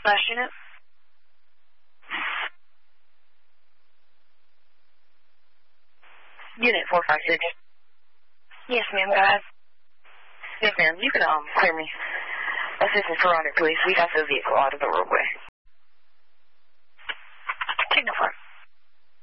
Last unit. Unit 456. Yes, ma'am, go ahead. Yes, ma'am, you can clear me. Assistant Surrounded, please. We got the vehicle out of the roadway. Signal 4.